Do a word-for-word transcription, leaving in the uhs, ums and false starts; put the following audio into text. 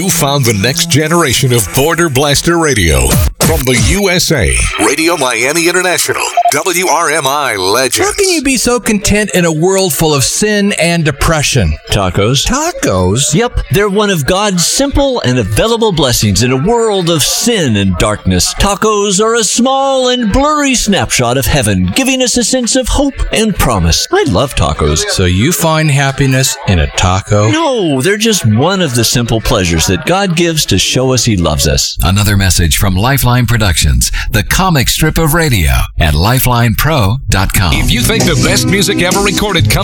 You found the next generation of Border Blaster Radio. From the U S A, Radio Miami International, W R M I legends. How can you be so content in a world full of sin and depression? Tacos. Tacos? Yep, they're one of God's simple and available blessings in a world of sin and darkness. Tacos are a small and blurry snapshot of heaven, giving us a sense of hope and promise. I love tacos. So you find happiness in a taco? No, they're just one of the simple pleasures that God gives to show us He loves us. Another message from Lifeline Productions, the comic strip of radio, at lifeline pro dot com. If you think the best music ever recorded comes